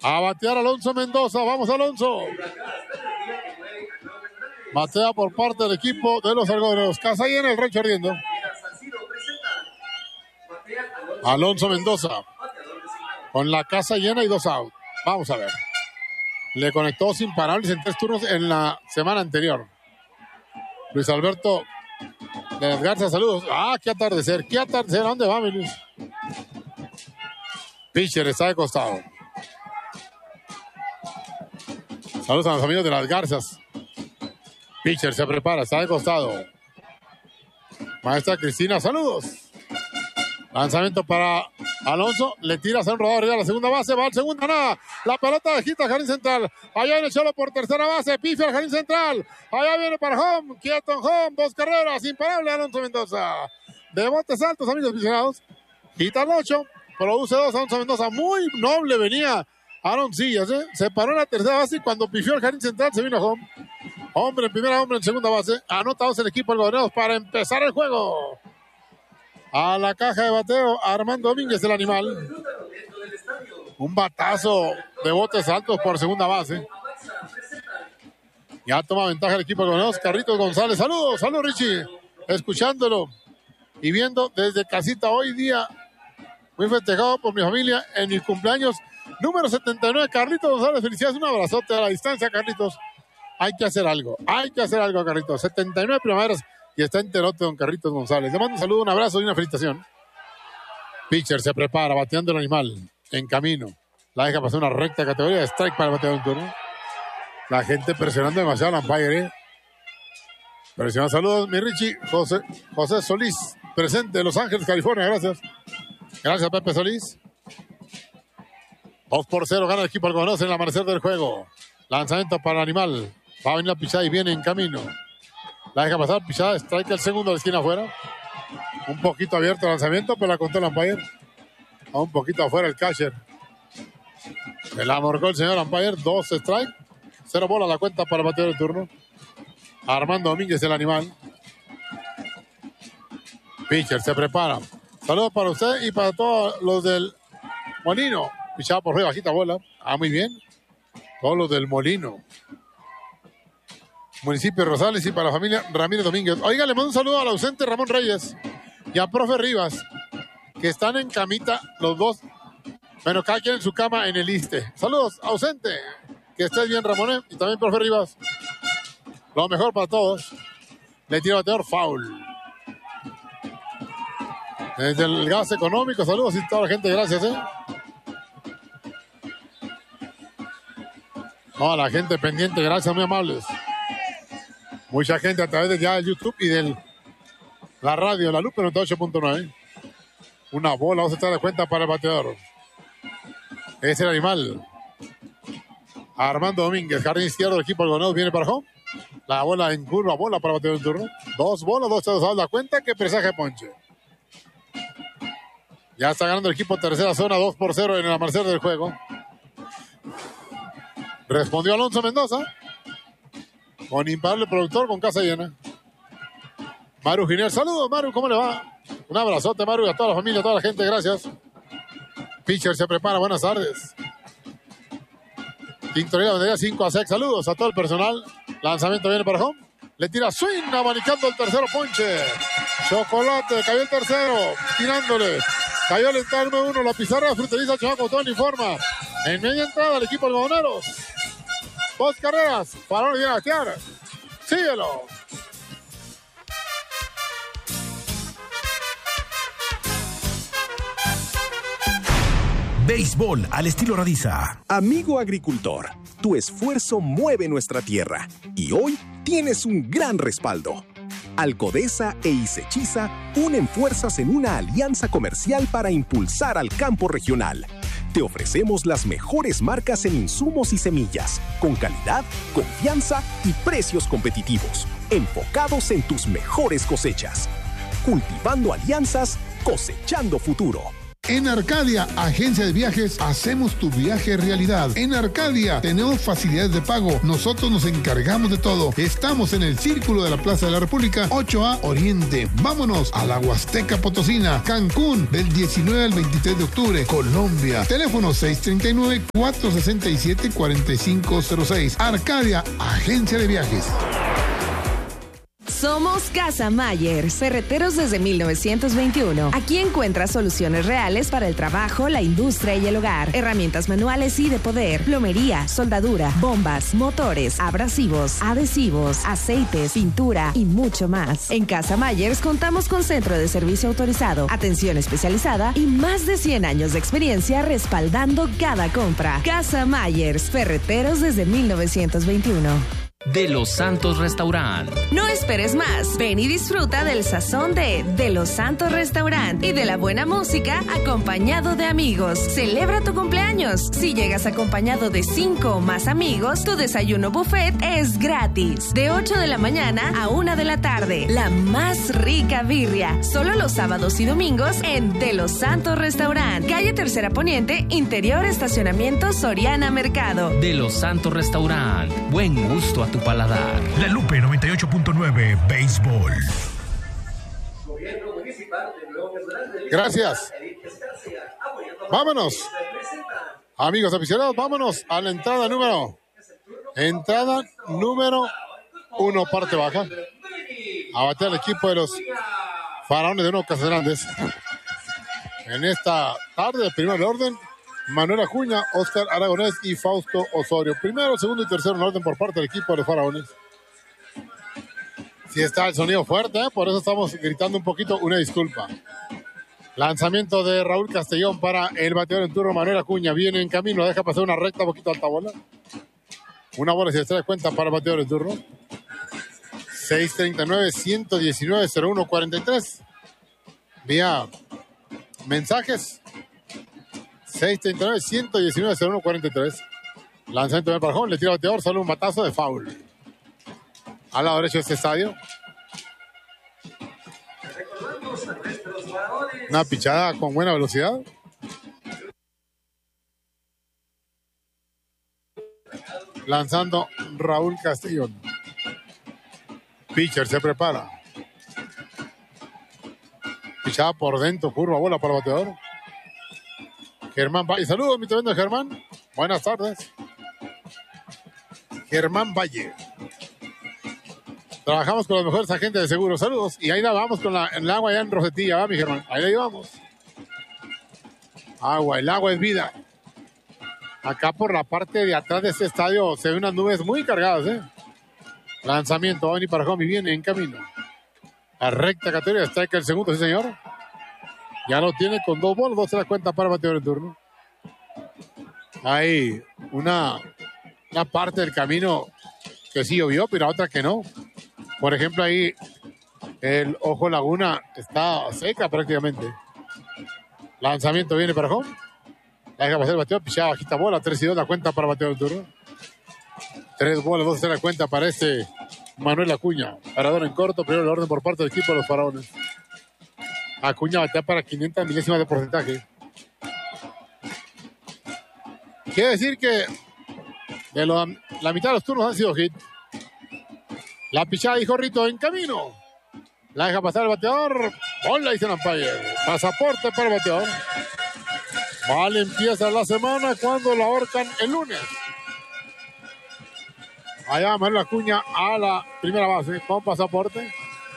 A batear Alonso Mendoza. Vamos, Alonso. Batea por parte del equipo de los algodoneros. Casa llena, el rancho ardiendo. Alonso Mendoza. Con la casa llena y 2 out. Vamos a ver. Le conectó sin parables en 3 turnos en la semana anterior. Luis Alberto de las Garzas, saludos. Qué atardecer, qué atardecer. ¿A dónde va, mi Luis? Pitcher está de costado. Saludos a los amigos de las Garzas. Pitcher se prepara, está de costado. Maestra Cristina, saludos. Lanzamiento para Alonso, le tira a un rodado arriba a la segunda base, va al segunda, nada. La pelota de Gita, jardín central. Allá viene Cholo por tercera base, pifia al jardín central. Allá viene para home, quieto en home, 2 carreras, imparable Alonso Mendoza. De botes altos, amigos aficionados. Gita al 8, produce 2 Alonso Mendoza. Muy noble venía Aaron Sillas, se paró en la tercera base y cuando pifió el jardín central se vino a home. Hombre en primera, hombre en segunda base. Anota 2 el equipo algodoneros para empezar el juego. A la caja de bateo, Armando Domínguez, el animal. Un batazo de botes altos por segunda base. Ya toma ventaja el equipo algodoneros. Carlitos González, saludos, saludos Richie. Escuchándolo y viendo desde casita hoy día. Muy festejado por mi familia en mis cumpleaños. Número 79, Carlitos González, felicidades. Un abrazote a la distancia, Carlitos. Hay que hacer algo, Carlitos. 79 primaveras. Y está enterote don Carlitos González. Le mando un saludo, un abrazo y una felicitación. Pitcher se prepara, bateando el animal. En camino. La deja pasar una recta categoría de strike para el bateador en turno. La gente presionando demasiado al umpire. Presiona, saludos, mi Richie. José Solís, presente de Los Ángeles, California. Gracias. Gracias, Pepe Solís. 2-0 gana el equipo algodoneros en el amanecer del juego. Lanzamiento para el animal. Va a venir la pichada y viene en camino. La deja pasar, pichada, strike al segundo de la esquina afuera. Un poquito abierto el lanzamiento, pero la contó el umpire. A un poquito afuera el catcher. Se la amorcó el señor umpire. 2 strike. 0 bola la cuenta para el bateador de turno. Armando Domínguez, el animal. Pitcher se prepara. Saludos para usted y para todos los del Molino. Pichada por arriba, bajita bola. Muy bien. Todos los del Molino. Municipio de Rosales y para la familia Ramírez Domínguez. Oiga, le mando un saludo al ausente Ramón Reyes y a profe Rivas, que están en camita los dos. Bueno, cada quien en su cama en el ISSSTE. Saludos, ausente. Que estés bien, Ramón, y también profe Rivas. Lo mejor para todos. Le tira bateador, foul. Desde el gas económico, saludos y toda la gente, gracias, No, la gente pendiente, gracias, muy amables. Mucha gente a través de ya el YouTube y de la radio, la Lupe 98.9. Una bola, vamos a estar de cuenta para el bateador. Es el animal. Armando Domínguez, jardín izquierdo del equipo algodoneros, viene para home. La bola en curva, bola para el bateador en turno. 2 bolas, 2 chados, la cuenta que presaje ponche. Ya está ganando el equipo tercera zona, 2-0 en el amanecer del juego. Respondió Alonso Mendoza. Con imparable productor, con casa llena. Maru Giner, saludos Maru, ¿cómo le va? Un abrazote Maru y a toda la familia, a toda la gente, gracias. Pitcher se prepara, buenas tardes. Quintonera vendría 5-6, saludos a todo el personal. Lanzamiento viene para home. Le tira swing, abanicando el tercero ponche. Chocolate, cayó el tercero, tirándole. Cayó el entrada número 1, la pizarra de Fruteriza Chamaco, todo informa. En media entrada el equipo algodoneros. 2 carreras, para viene a batear. Síguelo. Béisbol al estilo Radiza. Amigo agricultor, tu esfuerzo mueve nuestra tierra y hoy tienes un gran respaldo. Alcodesa e Isechiza unen fuerzas en una alianza comercial para impulsar al campo regional. Te ofrecemos las mejores marcas en insumos y semillas, con calidad, confianza y precios competitivos, enfocados en tus mejores cosechas. Cultivando alianzas, cosechando futuro. En Arcadia, agencia de viajes, hacemos tu viaje realidad. En Arcadia tenemos facilidades de pago. Nosotros nos encargamos de todo. Estamos en el Círculo de la Plaza de la República, 8A Oriente. Vámonos a la Huasteca Potosina, Cancún, del 19 al 23 de octubre, Colombia. Teléfono 639-467-4506. Arcadia, agencia de viajes. Somos Casa Myers, ferreteros desde 1921. Aquí encuentras soluciones reales para el trabajo, la industria y el hogar. Herramientas manuales y de poder, plomería, soldadura, bombas, motores, abrasivos, adhesivos, aceites, pintura y mucho más. En Casa Myers contamos con centro de servicio autorizado, atención especializada y más de 100 años de experiencia respaldando cada compra. Casa Myers, ferreteros desde 1921. De Los Santos Restaurant. No esperes más. Ven y disfruta del sazón de Los Santos Restaurant y de la buena música acompañado de amigos. Celebra tu cumpleaños. Si llegas acompañado de 5 o más amigos, tu desayuno buffet es gratis. De 8 de la mañana a 1 de la tarde. La más rica birria. Solo los sábados y domingos en De Los Santos Restaurant. Calle Tercera Poniente, interior estacionamiento Soriana Mercado. De Los Santos Restaurant. Buen gusto a tu paladar. La Lupe 98.9 Béisbol. Gracias. Vámonos. Amigos aficionados, vámonos a la entrada número 1, parte baja. A batear al equipo de los Faraones de Nuevo Casagrande. En esta tarde de primer orden, Manuel Acuña, Oscar Aragonés y Fausto Osorio. Primero, segundo y tercero en orden por parte del equipo de los Faraones. Sí está el sonido fuerte, por eso estamos gritando un poquito. Una disculpa. Lanzamiento de Raúl Castellón para el bateador en turno, Manuel Acuña. Viene en camino, deja pasar una recta, un poquito alta bola. Una bola si se da cuenta para el bateador en turno. 639-119-0143. Vía mensajes. 639-119-0143. Lanzamiento de Parjón, le tira al bateador, sale un batazo de foul. Al lado derecho de este estadio. Una pichada con buena velocidad. Lanzando Raúl Castellón. Pitcher se prepara. Pichada por dentro, curva, bola para el bateador. Germán Valle. Saludos, mi tremendo Germán. Buenas tardes. Germán Valle. Trabajamos con los mejores agentes de seguros. Saludos. Y ahí la vamos con el agua allá en Rosetilla, ¿va, mi Germán? Ahí la llevamos. Agua, el agua es vida. Acá por la parte de atrás de este estadio se ven unas nubes muy cargadas, ¿eh? Lanzamiento, va a venir para Jomi, viene en camino. La recta categoría, está el segundo, sí señor. Ya lo tiene con 2 bolas, 2 se da cuenta para el bateador en turno. Hay una parte del camino que sí llovió, pero otra que no. Por ejemplo, ahí el Ojo Laguna está seca prácticamente. Lanzamiento viene para home. La deja pasar el bateador, pichada bajita bola, 3-2 la cuenta para el bateador en turno. 3 bolas, 2 se da cuenta para este Manuel Acuña. Parador en corto, primero el orden por parte del equipo de los Faraones. Acuña batea para 500 milésimas de porcentaje. Quiere decir que de la mitad de los turnos han sido hit. La pichada dijo Rito en camino. La deja pasar el bateador. Bola, dice el umpire. Pasaporte para el bateador. Vale, empieza la semana cuando la ahorcan el lunes. Allá Manuel Acuña a la primera base con pasaporte.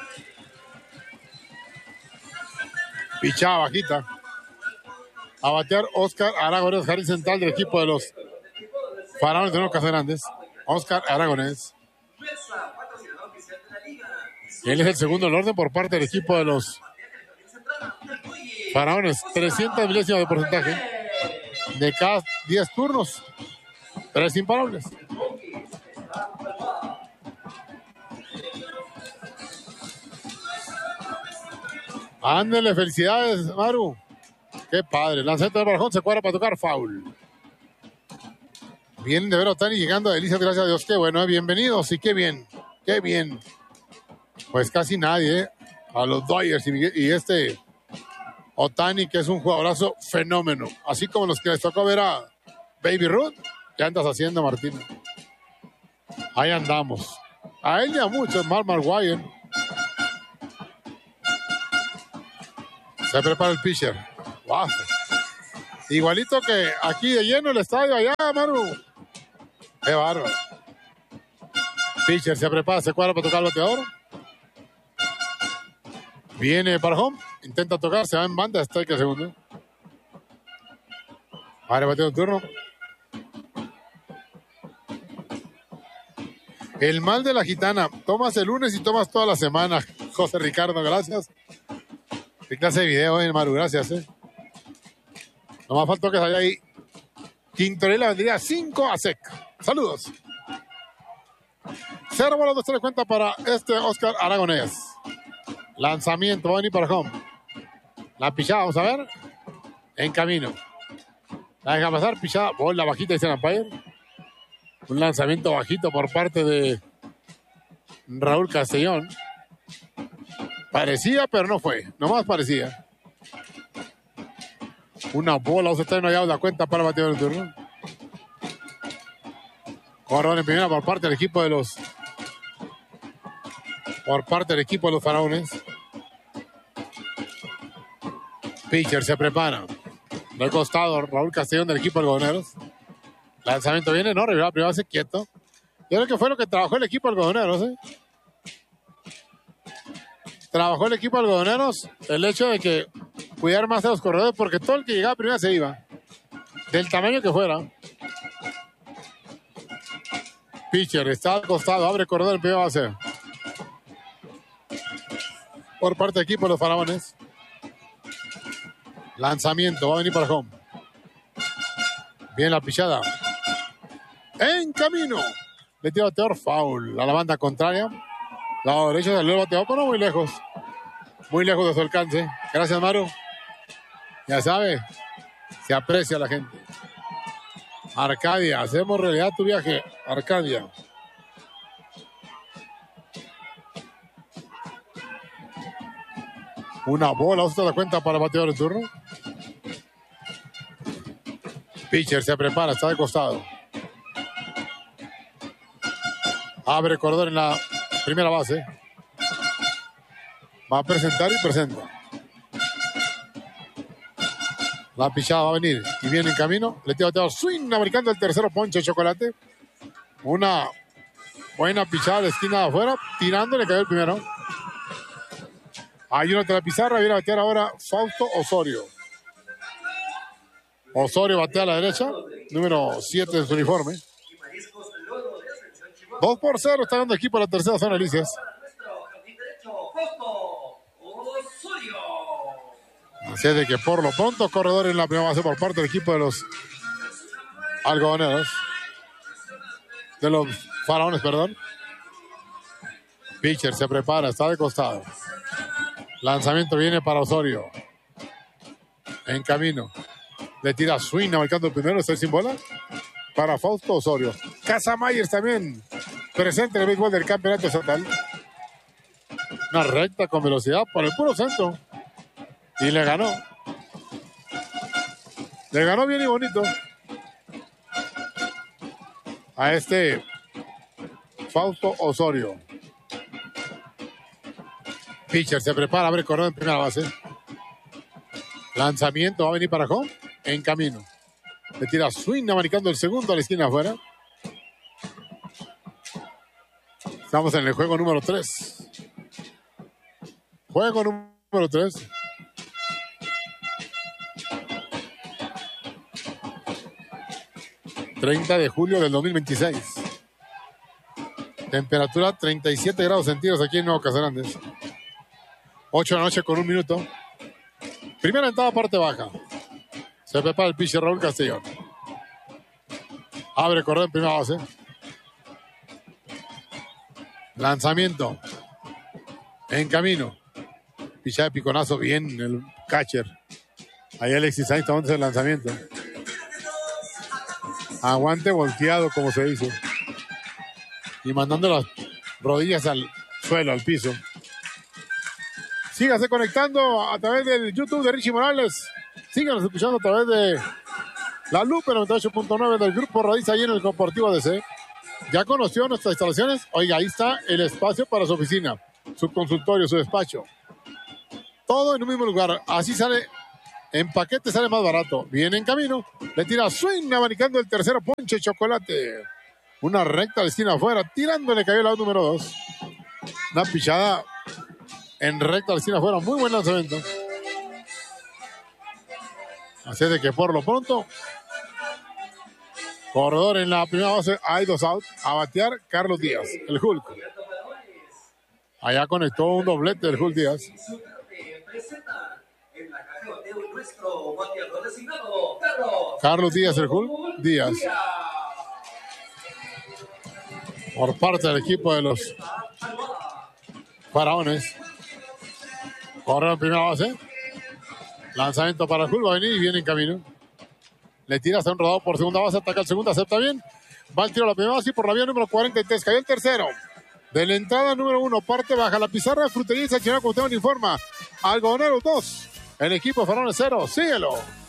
Pichada bajita. A batear Oscar Aragonés, jardín central del equipo de los Faraones de Nuevo Casagrande. Oscar Aragonés. Él es el segundo en orden por parte del equipo de los Faraones. 300 milésimas de porcentaje. De cada 10 turnos, 3 imparables. Ándele, felicidades, Maru. Qué padre. Lanzamiento de Barjón, se cuadra para tocar foul. Vienen de ver a Otani llegando a Delicias, gracias a Dios. Qué bueno, bienvenidos y qué bien. Qué bien. Pues casi nadie, a los Dodgers y Ohtani, que es un jugadorazo fenómeno. Así como los que les tocó ver a Baby Ruth. ¿Qué andas haciendo, Martín? Ahí andamos. A él y a muchos, Mark Maguire. Se prepara el pitcher. Wow. Igualito que aquí de lleno el estadio allá, Maru. Qué bárbaro. Pitcher se prepara, se cuadra para tocar el bateador. Viene para home, intenta tocar, se va en banda, strike el segundo. Ahora bateo el turno. El mal de la gitana. Tomas el lunes y tomas toda la semana. José Ricardo, gracias. Qué clase de video, Maru, gracias. Nomás faltó que salga ahí. Quintorela vendría 5 a sec. Saludos. 0 bolas, 2 cuenta para Oscar Aragonés. Lanzamiento, va a venir para home. La pichada, vamos a ver. En camino. La deja pasar, pichada, bola bajita, dice el umpire. Un lanzamiento bajito por parte de Raúl Castellón. Parecía, pero no fue. Nomás parecía. Una bola, usted está en la cuenta para el bateador del turno. Corredor en primera por parte del equipo de los... Faraones. Pitcher se prepara. De costado, Raúl Castellón del equipo de Algodoneros. Lanzamiento viene, no, Rivera primero hace quieto. Yo creo que fue lo que trabajó el equipo de Algodoneros, Trabajó el equipo de Algodoneros el hecho de que cuidar más a los corredores, porque todo el que llegaba primero se iba. Del tamaño que fuera. Pitcher está al costado, abre corredor en primera base. Por parte del equipo de los Faraones. Lanzamiento, va a venir para home. Bien la pichada. En camino. Le tira bateador, foul. A la banda contraria. Lado derecho salió el bateador, pero muy lejos. Muy lejos de su alcance. Gracias, Maru. Ya sabe, se aprecia a la gente. Arcadia, hacemos realidad tu viaje. Arcadia. Una bola, usted da cuenta para el bateador en turno. Pitcher se prepara, está de costado. Abre corredor en la primera base. Va a presentar y presenta. La pichada va a venir y viene en camino. Le tira bateador, swing, americano el tercero, ponche de chocolate. Una buena pichada de esquina de afuera. Tirando, le cayó el primero. Hay uno de la pizarra, viene a batear ahora Fausto Osorio. Osorio batea a la derecha, número 7 de su uniforme. 2-0, está dando equipo a la tercera zona, Elises. Así es de que por lo pronto, corredor en la primera base por parte del equipo de los Algodoneros. De los Faraones, perdón. Pitcher se prepara, está de costado. Lanzamiento viene para Osorio. En camino. Le tira swing, marcando el primero. Está sin bola. Para Fausto Osorio. Casa Myers también. Presente en el béisbol del campeonato estatal. Una recta con velocidad por el puro centro. Y le ganó. Le ganó bien y bonito. A Fausto Osorio. Pitcher se prepara, abre corredor en primera base. Lanzamiento, va a venir para home. En camino. Le tira swing, americando el segundo a la esquina afuera. Estamos en el juego número 3. Juego número 3. ...30 de julio del 2026. Temperatura 37 grados centígrados aquí en Nuevo Casarandes. 8 de la noche con 1 minuto. Primera entrada, parte baja. Se prepara el pitcher Raúl Castellón. Abre corredor en primera base. Lanzamiento. En camino. Pichada de piconazo bien el catcher. Ahí Alexis Sainz tomando el lanzamiento. Aguante volteado, como se dice. Y mandando las rodillas al suelo, al piso. Sígase conectando a través del YouTube de Richie Morales. Síganos escuchando a través de La Lupe 98.9 del Grupo Radiz ahí en el Comportivo DC. ¿Ya conoció nuestras instalaciones? Oiga, ahí está el espacio para su oficina, su consultorio, su despacho. Todo en un mismo lugar. Así sale, en paquete sale más barato. Viene en camino, le tira swing abanicando el tercero ponche chocolate. Una recta de esquina afuera, tirándole cayó el lado número 2. Una pichada en recta de esquina afuera, muy buen lanzamiento. Así de que por lo pronto, corredor en la primera base, hay 2 outs. A batear Carlos Díaz, el Hulk. Allá conectó un doblete del Hulk Díaz. Carlos Díaz, el Hulk Díaz. Por parte del equipo de los Faraones. Corre en primera base. Lanzamiento para el Hulk, va a venir y viene en camino. Le tira hasta un rodado por segunda base, ataca el segundo, acepta bien. Va el tiro a la primera base y por la vía número 43. Cayó el tercero. De la entrada número 1, parte baja la pizarra. Frutería y Salchinero, como usted informa. Algodoneros 2. El equipo de Faraones 0. Síguelo.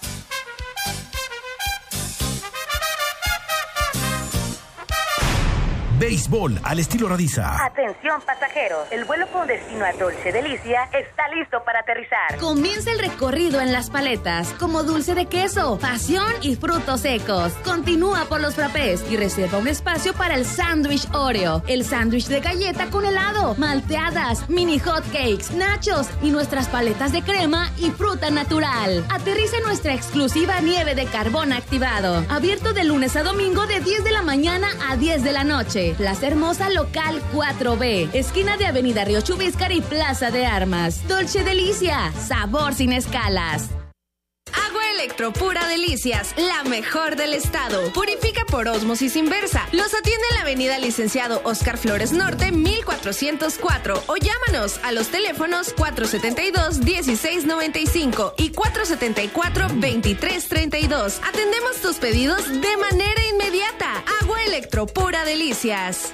Béisbol al estilo Radiza. Atención pasajeros, el vuelo con destino a Dolce Delicia está listo para aterrizar. Comienza el recorrido en las paletas, como dulce de queso, pasión y frutos secos. Continúa por los frappés y reserva un espacio para el sándwich Oreo, el sándwich de galleta con helado, malteadas, mini hot cakes, nachos y nuestras paletas de crema y fruta natural. Aterriza en nuestra exclusiva nieve de carbón activado, abierto de lunes a domingo de 10 de la mañana a 10 de la noche. Plaza Hermosa Local 4B, esquina de Avenida Río Chubíscar y Plaza de Armas. Dolce Delicia, sabor sin escalas. Agua Electro Pura Delicias, la mejor del estado. Purifica por ósmosis inversa. Los atiende en la avenida Licenciado Oscar Flores Norte, 1404. O llámanos a los teléfonos 472-1695 y 474-2332. Atendemos tus pedidos de manera inmediata. Agua Electro Pura Delicias.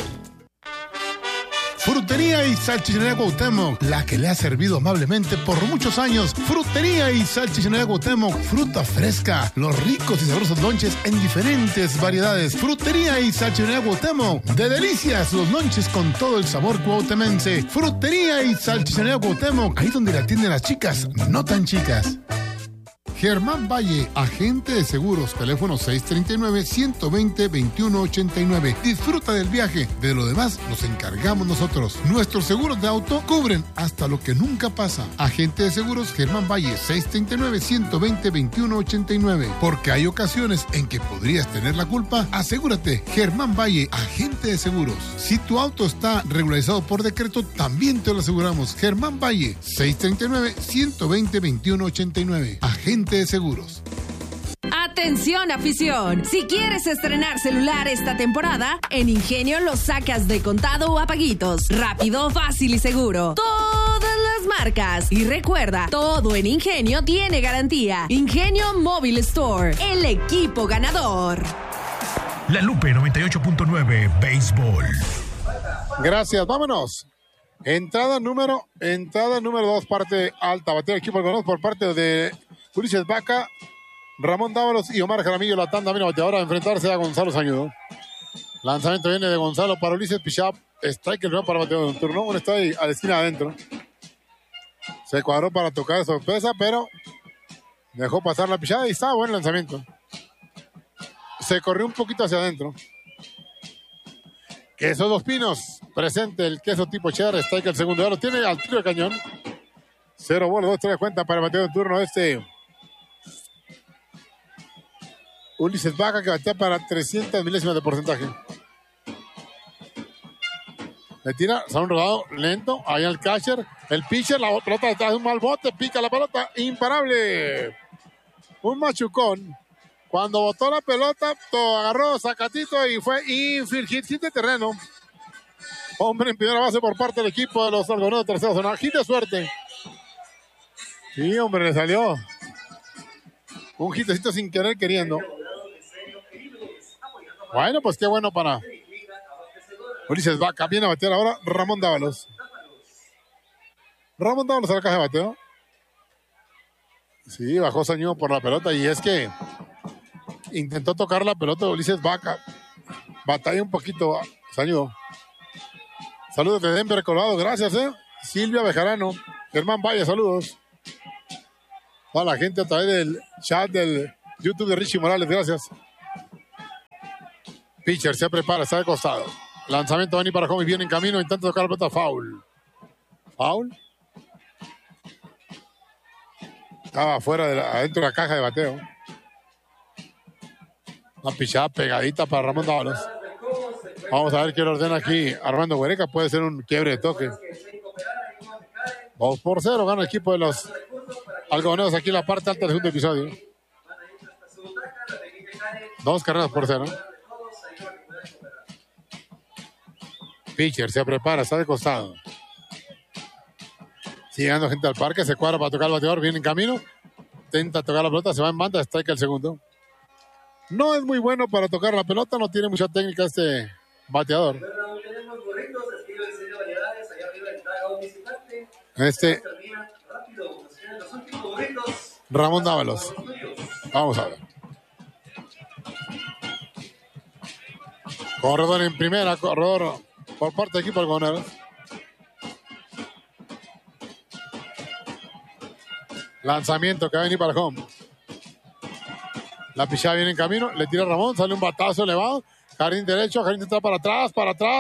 Frutería y Salchichonería Cuauhtémoc, la que le ha servido amablemente por muchos años. Frutería y Salchichonería Cuauhtémoc, fruta fresca, los ricos y sabrosos lonches en diferentes variedades. Frutería y Salchichonería Cuauhtémoc, de delicias los lonches con todo el sabor cuauhtemense. Frutería y Salchichonería Cuauhtémoc, ahí donde la atienden las chicas, no tan chicas. Germán Valle, agente de seguros, teléfono 639-120-2189. Disfruta del viaje, de lo demás nos encargamos nosotros. Nuestros seguros de auto cubren hasta lo que nunca pasa. Agente de seguros Germán Valle, 639-120-2189. Porque hay ocasiones en que podrías tener la culpa. Asegúrate, Germán Valle, agente de seguros. Si tu auto está regularizado por decreto, también te lo aseguramos. Germán Valle, 639-120-2189. Agente de seguros. Atención afición, si quieres estrenar celular esta temporada, en Ingenio lo sacas de contado o a paguitos, rápido, fácil y seguro. Todas las marcas. Y recuerda, todo en Ingenio tiene garantía. Ingenio Mobile Store, el equipo ganador. La Lupe 98.9 Béisbol. Gracias, vámonos. Entrada número 2, parte alta. Bateo el equipo ganador por parte de Ulises Vaca, Ramón Dávalos y Omar Jaramillo. La tanda viene bateadora a enfrentarse a Gonzalo Sañudo. Lanzamiento viene de Gonzalo para Ulises Pichap. Strike el para bateo de turno. Uno está ahí a la esquina adentro. Se cuadró para tocar sorpresa, pero dejó pasar la pichada y estaba buen lanzamiento. Se corrió un poquito hacia adentro. Queso Dos Pinos. Presente el queso tipo cheddar. Strike el segundo. Ya lo tiene al tiro de cañón. 0 bolas, 2-3 cuenta para el bateo de turno Ulises Vaca, que batea para 300 milésimas de porcentaje. Le tira, sale un rodado lento, ahí el catcher, el pitcher, la pelota detrás de un mal bote, pica la pelota, imparable. Un machucón. Cuando botó la pelota, agarró sacatito y fue infield hit de terreno. Hombre en primera base por parte del equipo de los algodoneros de tercera zona. Hit de suerte. Sí, hombre, le salió un hitecito sin querer queriendo. Bueno, pues qué bueno para Ulises Vaca. Viene a batear ahora Ramón Dávalos. Ramón Dávalos a la caja de bateo. Sí, bajó Sañudo por la pelota y es que intentó tocar la pelota de Ulises Vaca. Batalla un poquito, Sañudo. Saludos de Denver, Colorado. Gracias, Silvia Bejarano. Germán Valle, saludos. A la gente a través del chat del YouTube de Richie Morales, gracias. Pitcher se prepara, está de costado. Lanzamiento va a venir para home y viene en camino. Intenta tocar la pelota, foul. Foul. Estaba adentro de la caja de bateo. Una pichada pegadita para Ramón Dávalos. Vamos a ver qué le ordena aquí Armando Huereca. Puede ser un quiebre de toque. 2-0 gana el equipo de los algodoneros aquí en la parte alta del segundo episodio. 2-0. Pitcher se prepara, está de costado. Sigue llegando gente al parque, se cuadra para tocar el bateador, viene en camino. Intenta tocar la pelota, se va en banda, strike el segundo. No es muy bueno para tocar la pelota, no tiene mucha técnica este bateador. Ramón Dávalos. Vamos a ver. Corredor en primera, corredor por parte del equipo algodoneros. Lanzamiento que va a venir para home. La pichada viene en camino, le tira Ramón, sale un batazo elevado. Jardín derecho, Jardín está para atrás.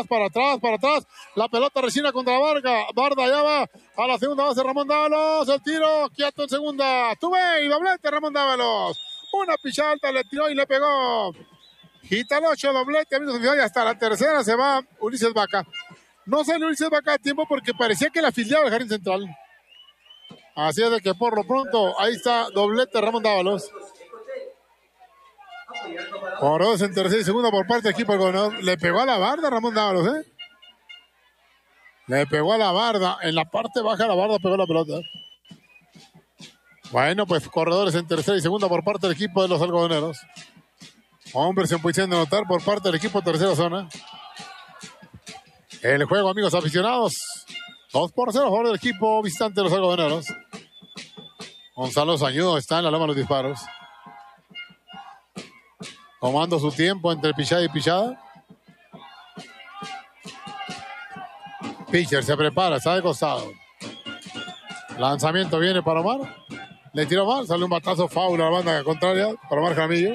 La pelota resina contra Varga. Barda ya va a la segunda base, Ramón Dávalos. El tiro, quieto en segunda. Tuve y doblete, Ramón Dávalos. Una pichada alta, le tiró y le pegó. Gita el 8, doblete, amigos, y hasta la tercera se va Ulises Vaca. No sale Ulises Vaca a tiempo porque parecía que la afiliaba el Jardín Central. Así es de que por lo pronto, ahí está, doblete Ramón Dávalos. Corredores en tercera y segunda por parte del equipo algodonero. Le pegó a la barda Ramón Dávalos, Le pegó a la barda. En la parte baja de la barda pegó la pelota. Bueno, pues corredores en tercera y segunda por parte del equipo de los algodoneros. Hombres en posición de anotar por parte del equipo de tercera zona. El juego, amigos aficionados. 2-0 a favor del equipo visitante de los algodoneros. Gonzalo Sañudo está en la loma de los disparos. Tomando su tiempo entre pichada y pichada. Pitcher se prepara, está de costado. Lanzamiento viene para Omar. Le tiró mal, sale un batazo foul a la banda contraria para Omar Jaramillo.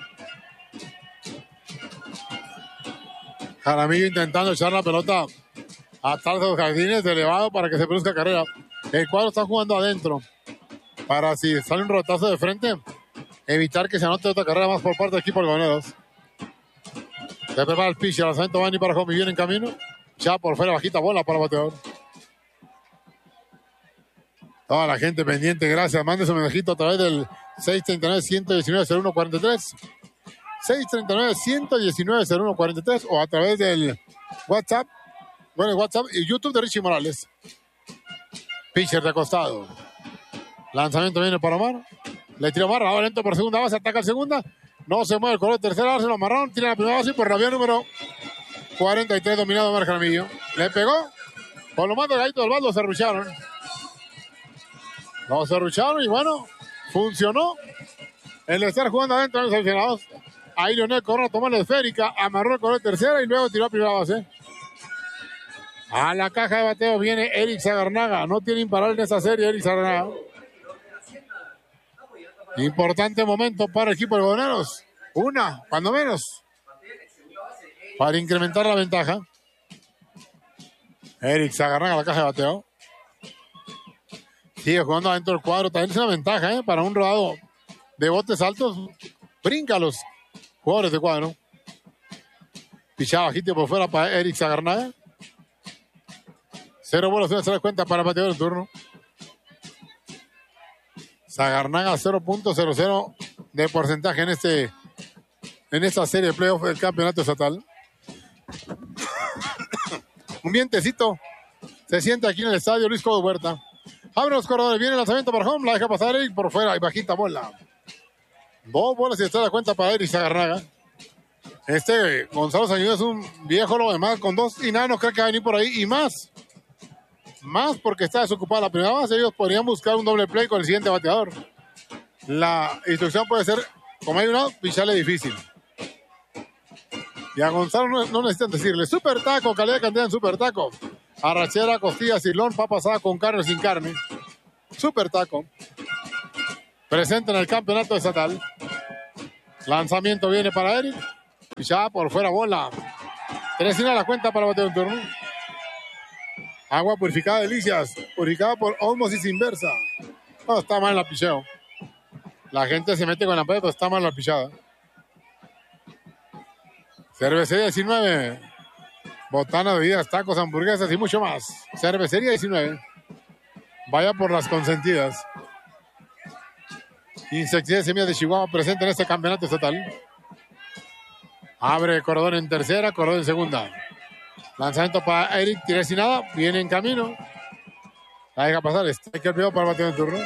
Jaramillo intentando echar la pelota atrás de los jardines, elevado para que se produzca carrera. El cuadro está jugando adentro. Para si sale un rotazo de frente, evitar que se anote otra carrera más por parte del equipo algodoneros. Se prepara el pitcher, lanzamiento va a venir para home y viene en camino. Ya por fuera, bajita bola para el bateador. Toda la gente pendiente, gracias. Mande su mensajito a través del 639-119-0143. 639-119-0143 o a través del WhatsApp. Bueno, el WhatsApp y YouTube de Richie Morales. Pitcher de acostado. Lanzamiento viene para Omar. Le tira Omar, va lento por segunda base, ataca el segunda. No se mueve el corredor de tercera base, lo amarraron, tira la primera base y por la vía número 43 dominado Omar Jaramillo. Le pegó. Con lo más delgadito del bat lo serrucharon. Lo serrucharon y bueno, funcionó. El estar jugando adentro de los aficionados. Ahí Leonel Corona tomó la esférica, amarró el corredor de tercera y luego tiró a primera base. A la caja de bateo viene Eric Sagarnaga. No tiene imparable en esta serie Eric Sagarnaga. Importante momento para el equipo de algodoneros. Una, cuando menos. Para incrementar la ventaja. Eric Sagarnaga a la caja de bateo. Sigue jugando adentro del cuadro. También es una ventaja, para un rodado de botes altos. Brinca los jugadores de cuadro. Pichada bajito por fuera para Eric Sagarnaga. 0 bolas, se da cuenta para el bateador del turno. Sagarnaga 0.00 de porcentaje en esta serie de playoff del campeonato estatal. Un vientecito se siente aquí en el estadio Luis Codo Huerta. Abre los corredores, viene el lanzamiento para home, la deja pasar Eric por fuera y bajita bola. 2 bolas y se da cuenta para Eric Sagarnaga. Gonzalo Sañudo es un viejo lo demás con 2 y nada, no cree que va a venir por ahí y más. Más porque está desocupada la primera base. Ellos podrían buscar un doble play con el siguiente bateador. La instrucción puede ser, como hay un out, picharle difícil. Y a Gonzalo no necesitan decirle. Super taco, calidad de cantidad en super taco. Arrachera, costilla, silón, papa asada con carne o sin carne. Super taco. Presente en el campeonato estatal. Lanzamiento viene para Eric. Ya por fuera bola. 3 a la cuenta para batear un turno. Agua purificada Delicias. Purificada por ósmosis inversa. No, está mal la picheo. La gente se mete con la pelota, pero está mal la pichada. Cervecería 19. Botanas, bebidas, tacos, hamburguesas y mucho más. Cervecería 19. Vaya por las consentidas. Insecticida de semillas de Chihuahua presente en este campeonato estatal. Abre corredor en tercera, corredor en segunda. Lanzamiento para Eric, tira sin nada, viene en camino. La deja pasar, está que el primero para batear en turno.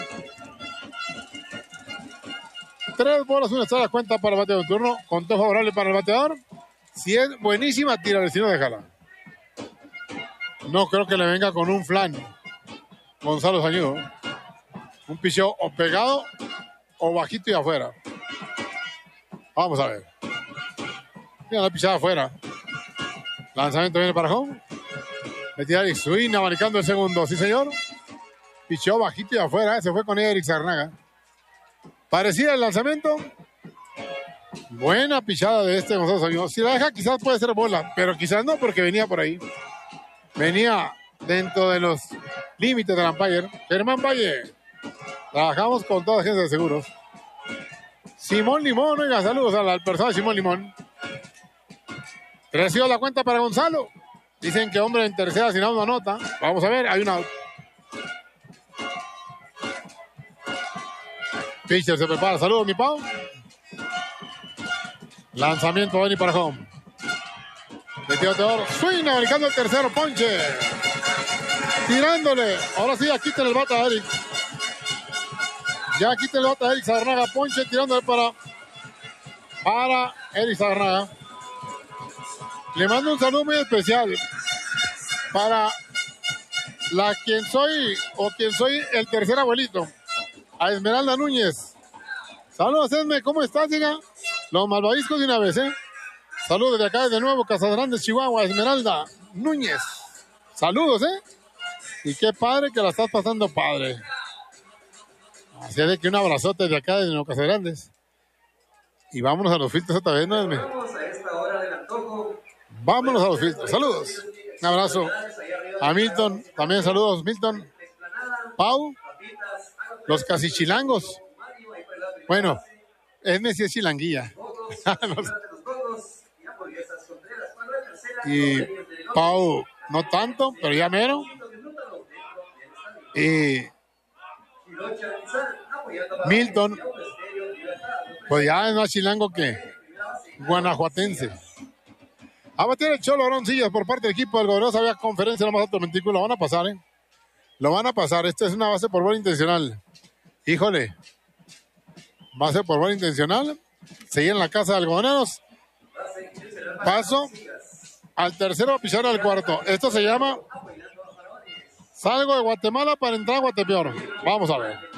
3 bolas, 1 está la cuenta para el bateador en turno. Conteo favorable para el bateador. Si es buenísima, tírale, si no, déjala. No creo que le venga con un flan Gonzalo Sañudo. Un picheo o pegado o bajito y afuera. Vamos a ver. Mira la pichada afuera. Lanzamiento viene para home. Le tira Eric Swing, abanicando el segundo. Sí, señor. Picheo bajito y afuera. Se fue con Eric Zarnaga. Parecía el lanzamiento. Buena pichada de este Gonzalo Sañudo. Si la deja, quizás puede ser bola, pero quizás no, porque venía por ahí. Venía dentro de los límites del umpire. Germán Valle. Trabajamos con toda la agencia de seguros. Simón Limón, oiga, saludos a la persona de Simón Limón. Creció la cuenta para Gonzalo. Dicen que hombre en tercera sin out no anota. Vamos a ver, hay un out. Pitcher se prepara, saludos mi Pau. Lanzamiento Benny para home. Metió Teodoro, swing, americando el tercero, ponche. Tirándole, ahora sí, ya quiten el bata a Eric. Ya quiten el bata a Eric Zarnaga, ponche, tirándole para Eric Zarnaga. Le mando un saludo muy especial para quien soy el tercer abuelito, a Esmeralda Núñez. Saludos, Esme, ¿cómo estás, diga? Los malvaviscos de una vez, ¿eh? Saludos desde acá, de nuevo, Casa Grande, Chihuahua, Esmeralda Núñez. Saludos, ¿eh? Y qué padre que la estás pasando padre. Así de que un abrazote de acá, de Nuevo Casa Grandes. Y vámonos a los filtros otra vez, ¿no, Esme? Vámonos a los filtros. Saludos. Un abrazo a Milton. También saludos, Milton. Pau. Los casichilangos. Bueno, Esme sí es chilanguilla. Y Pau, no tanto, pero ya mero. Y Milton, pues ya es más chilango que guanajuatense. A batir el Cholo Aroncillas por parte del equipo del gobernador. Había conferencia en lo más alto Mentículo. Lo van a pasar, ¿eh? Lo van a pasar. Esta es una base por bola intencional. Híjole. Base por bola intencional. Seguir en la casa de algodoneros. Paso al tercero a pisar al cuarto. Esto se llama salgo de Guatemala para entrar a Guatepeor. Vamos a ver.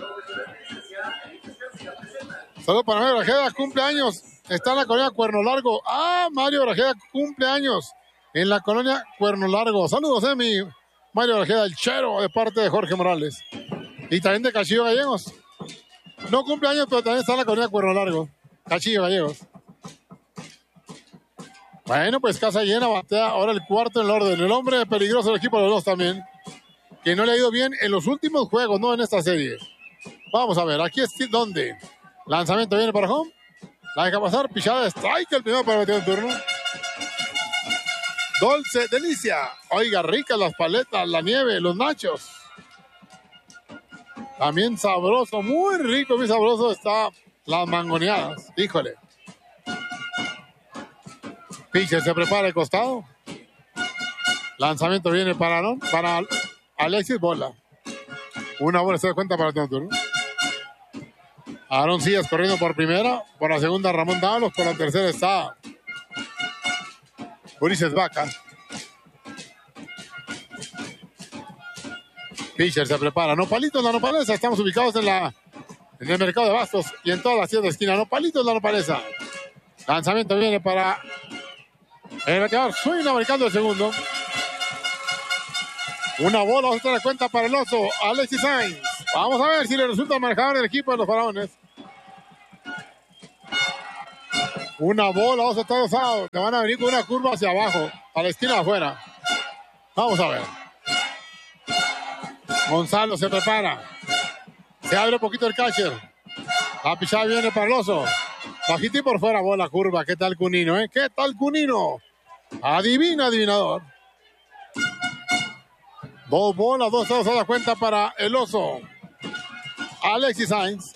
Saludos para Mario Brajeda, cumpleaños. Está en la colonia Cuerno Largo. Ah, Mario Brajeda, cumpleaños en la colonia Cuerno Largo. Saludos, mi Mario Brajeda, el chero, de parte de Jorge Morales. Y también de Cachillo Gallegos. No cumpleaños, pero también está en la colonia Cuerno Largo. Cachillo Gallegos. Bueno, pues casa llena, batea ahora el cuarto en el orden. El hombre peligroso del equipo de los dos también, que no le ha ido bien en los últimos juegos, no en esta serie. Vamos a ver, aquí es donde lanzamiento viene para home. La deja pasar, pichada de strike, el primero para meter el turno. Dulce delicia. Oiga, ricas las paletas, la nieve, los nachos. También sabroso, muy rico, muy sabroso está las mangoneadas. Híjole. Pitcher se prepara de costado. Lanzamiento viene para Alexis, bola. Una bola se da cuenta para el turno. Aaron Sillas corriendo por primera. Por la segunda, Ramón Dávalos. Por la tercera está Ulises Vaca. Pitcher se prepara. Nopalitos, la Nopalesa. Estamos ubicados en el mercado de Bastos y en todas las tiendas de esquina. Nopalitos, la Nopalesa. Lanzamiento viene para el bateador. Suena marcando el segundo. Una bola, otra cuenta para el oso. Alexis Sainz. Vamos a ver si le resulta al marcador del equipo de los Faraones. Una bola, dos estados out. Te van a venir con una curva hacia abajo, a la esquina de afuera. Vamos a ver. Gonzalo se prepara. Se abre un poquito el catcher. La pichada viene para el oso. Bajito y por fuera, bola, curva. ¿Qué tal Cunino, ¿Qué tal Cunino? Adivina, adivinador. Dos bolas, dos estados a la cuenta para el oso. Alexis Sainz.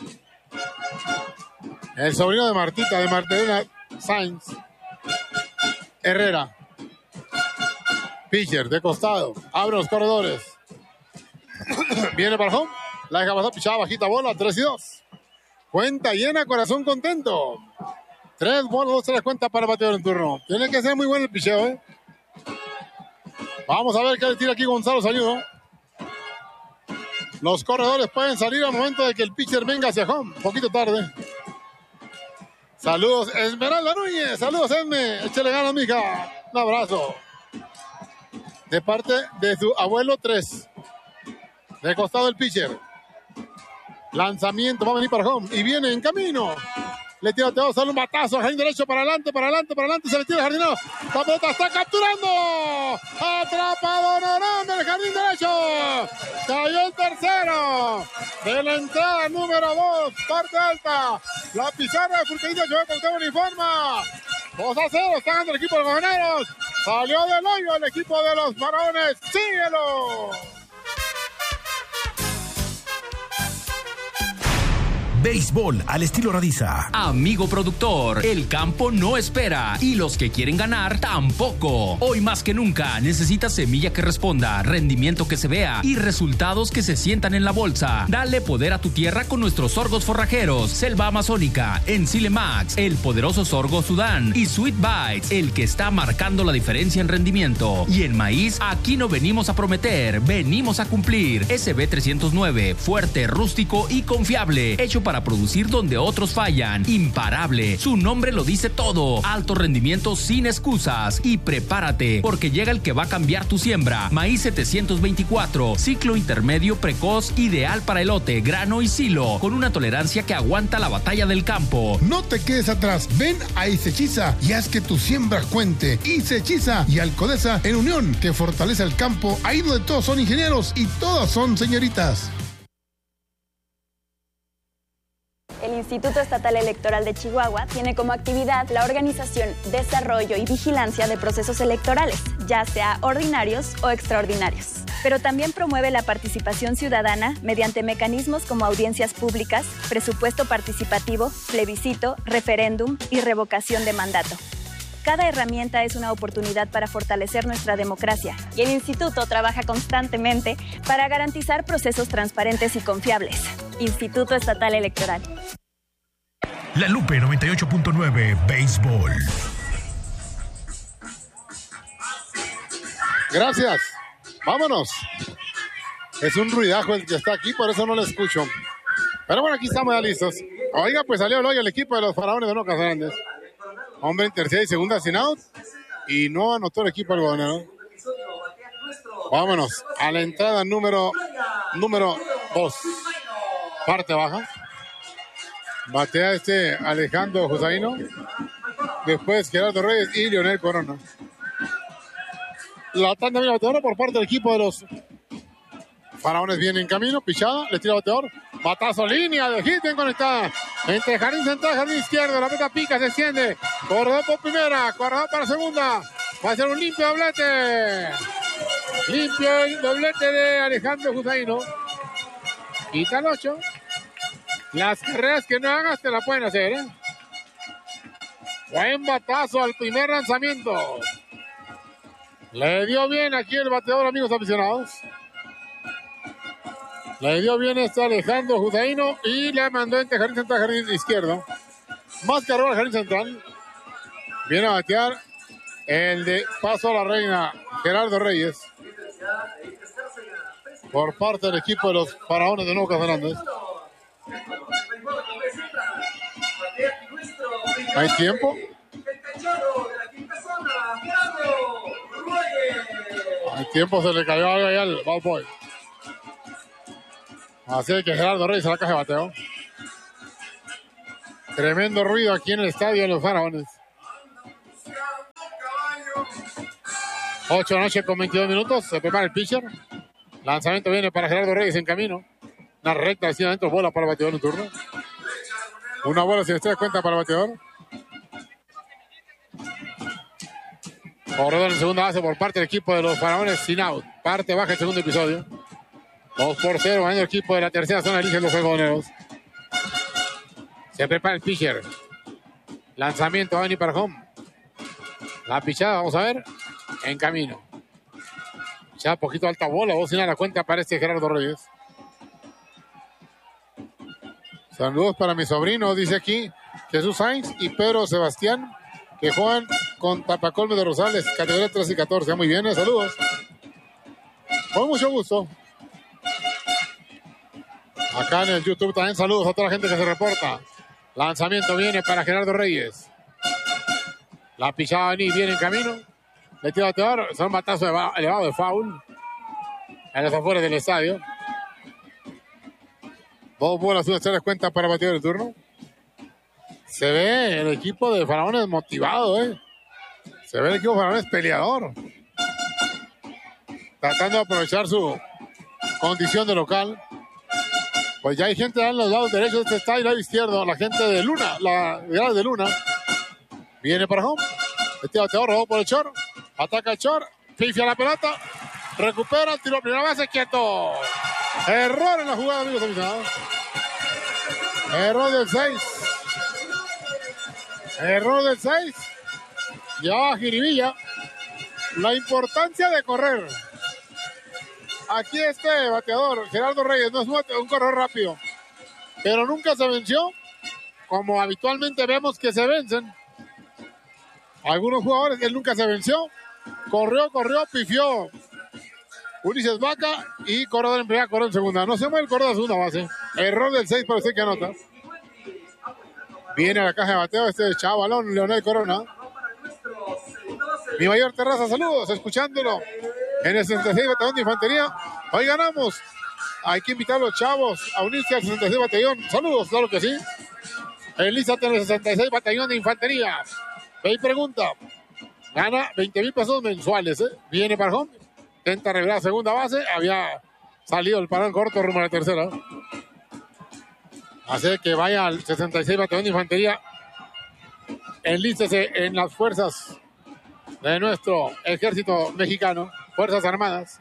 El sobrino de Martita, de Martelena Sainz. Herrera. Pitcher de costado. Abre los corredores. Viene para home. La deja pasar, pichada bajita bola. 3-2. Cuenta llena, corazón contento. 3 bolas, 2 se les cuenta para el bateador en turno. Tiene que ser muy bueno el picheo, Vamos a ver qué le tira aquí Gonzalo Sañudo. Los corredores pueden salir al momento de que el pitcher venga hacia home. Un poquito tarde. Saludos, Esmeralda Núñez. Saludos, Esme. Échale ganas, mija. Un abrazo. De parte de su abuelo 3. De costado el pitcher. Lanzamiento, va a venir para home. Y viene en camino. Le tira a sale un batazo. Jardín derecho, para adelante. Se le tira el jardinero. La pelota está capturando. Atrapado Norón del jardín derecho. Cayó el tercero. De la entrada número 2. Parte alta. La pizarra de Fulquedito Joel Cuauhtémoc informa. 2-0. Está ganando el equipo de los Goneros. Salió del hoyo el equipo de los Faraones. ¡Síguelo! Béisbol al estilo Radiza. Amigo productor, el campo no espera y los que quieren ganar tampoco. Hoy más que nunca necesitas semilla que responda, rendimiento que se vea y resultados que se sientan en la bolsa. Dale poder a tu tierra con nuestros sorgos forrajeros, Selva Amazónica, Ensile Max, el poderoso sorgo Sudán y Sweet Bites, el que está marcando la diferencia en rendimiento. Y en maíz, aquí no venimos a prometer, venimos a cumplir. SB 309, fuerte, rústico y confiable, hecho para producir donde otros fallan. Imparable, su nombre lo dice todo. Alto rendimiento sin excusas. Y prepárate, porque llega el que va a cambiar tu siembra. Maíz 724, ciclo intermedio precoz, ideal para elote, grano y silo, con una tolerancia que aguanta la batalla del campo. No te quedes atrás, ven a Isechiza y haz que tu siembra cuente. Isechiza y Alcodesa en unión, que fortalece el campo, ahí donde todos son ingenieros y todas son señoritas. El Instituto Estatal Electoral de Chihuahua tiene como actividad la organización, desarrollo y vigilancia de procesos electorales, ya sea ordinarios o extraordinarios. Pero también promueve la participación ciudadana mediante mecanismos como audiencias públicas, presupuesto participativo, plebiscito, referéndum y revocación de mandato. Cada herramienta es una oportunidad para fortalecer nuestra democracia y el Instituto trabaja constantemente para garantizar procesos transparentes y confiables. Instituto Estatal Electoral. La Lupe 98.9 Béisbol. Gracias. Vámonos. Es un ruidajo el que está aquí, por eso no lo escucho. Pero bueno, aquí estamos ya listos. Oiga, pues salió el hoyo el equipo de los Faraones de Nocas Grandes. Hombre en tercera y segunda sin out. Y no anotó el equipo algodonero. Vámonos a la entrada número 2. Parte baja. Batea Alejandro Josaino. Después Gerardo Reyes y Leonel Corona. La tanda viene bateadora por parte del equipo de los Faraones. Viene en camino. Pichada. Le tira bateador. Batazo, línea de hit bien conectada. Entre jardín central, jardín izquierdo. La meta pica, se extiende. Corredor por primera. Corredor para segunda. Va a ser un limpio doblete. Limpio el doblete de Alejandro Josaino. Quita el 8. Las carreras que no hagas te la pueden hacer, Buen batazo al primer lanzamiento. Le dio bien aquí el bateador, amigos aficionados. Le dio bien Alejandro Josaino y le mandó entre jardín central, jardín izquierdo. Más carrera al jardín central. Viene a batear el de paso a la reina, Gerardo Reyes. por parte del equipo de los Faraones de Nuevo Casalandes. ¿Hay tiempo? Hay tiempo, se le cayó algo ahí al ball boy. Así que Gerardo Reyes a la caja de bateo. Tremendo ruido aquí en el estadio de los Faraones. 8 de la noche con 22 minutos. Se prepara el pitcher. Lanzamiento viene para Gerardo Reyes en camino. Una recta hacia adentro, bola para el bateador en turno. Una bola sin estrés, cuenta para el bateador. Corredor en segunda base por parte del equipo de los Faraones, sin out. Parte baja el segundo episodio. 2-0, ganando el equipo de la tercera zona, eligen los algodoneros. Se prepara el pitcher. Lanzamiento va a venir para home. La pichada, vamos a ver. En camino. Ya poquito alta bola, vos sin a la cuenta aparece Gerardo Reyes. Saludos para mi sobrino, dice aquí Jesús Sainz y Pedro Sebastián, que juegan con Tapacolme de Rosales, categoría 13 y 14. Muy bien, saludos. Con mucho gusto. Acá en el YouTube también saludos a toda la gente que se reporta. Lanzamiento viene para Gerardo Reyes. La pichada viene en camino. Le tira el bateador, son batazos elevado de foul. En las afueras del estadio. 2 bolas, 1 estrella cuenta para bateador el turno. Se ve el equipo de Faraones motivado, Se ve el equipo de Faraones peleador. Tratando de aprovechar su condición de local. Pues ya hay gente en los lados derechos de este estadio y lado izquierdo. La gente de Luna, la grada de Luna. Viene para home. Este bateador robó por el short. Ataca el short. Pifia la pelota. Recupera. Tiro a primera base. Quieto. Error en la jugada, amigos aficionados. Error del 6. Error del 6. Ya va Jiribilla. La importancia de correr. Aquí este bateador, Gerardo Reyes, no es un corredor rápido, pero nunca se venció, como habitualmente vemos que se vencen. Algunos jugadores, él nunca se venció. Corrió, pifió Ulises Vaca y corredor en primera, corredor en segunda. No se mueve el corredor de segunda base. Error del 6 para usted que anota. Viene a la caja de bateo este chavalón, Leonel Corona. Mi mayor Terraza, saludos, escuchándolo en el 66 Batallón de Infantería. Hoy ganamos. Hay que invitar a los chavos a unirse al 66 Batallón. Saludos, claro que sí. Enlízate en el 66 Batallón de Infantería. Ve y pregunta. Gana 20,000 pesos mensuales. Viene para home. Intenta revelar segunda base. Había salido el parón corto rumbo a la tercera. Así que vaya al 66 Batallón de Infantería. Enlístese en las fuerzas de nuestro ejército mexicano. Fuerzas Armadas.